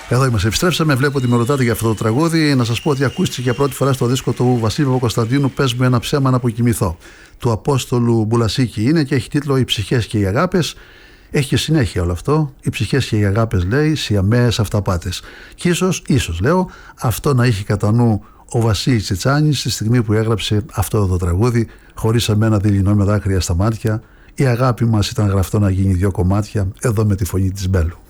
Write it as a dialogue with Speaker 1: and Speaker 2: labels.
Speaker 1: Εδώ είμαστε, επιστρέψαμε. Βλέπω ότι με ρωτάτε για αυτό το τραγούδι. Να σας πω ότι ακούστηκε για πρώτη φορά στο δίσκο του Βασίλη Παπακοσταντίνου, «Πες μου ένα ψέμα να αποκοιμηθώ», του Απόστολου Μπουλασίκη. Είναι και έχει τίτλο «Οι ψυχές και οι αγάπες». Έχει και συνέχεια όλο αυτό. Οι ψυχές και οι αγάπες, λέει, σιαμαίες αυταπάτες. Και ίσως λέω, αυτό να είχε κατά νου ο Βασίλης Τσιτσάνης στη στιγμή που έγραψε αυτό το τραγούδι. «Χωρίσαμε ένα δειλινό με δάκρυα στα μάτια. Η αγάπη μας ήταν γραφτό να γίνει 2 κομμάτια». Εδώ με τη φωνή της Μπέλου.